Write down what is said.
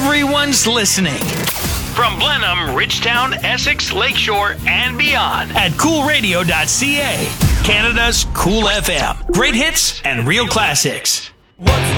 Everyone's listening. From Blenheim, Ridgetown, Essex, Lakeshore, and beyond at coolradio.ca. Canada's Cool FM. Great hits and real classics. What's